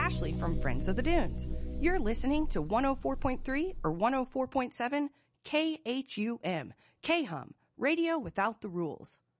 Ashley from Friends of the Dunes. You're listening to 104.3 or 104.7 KHUM, KHUM, Radio Without the Rules.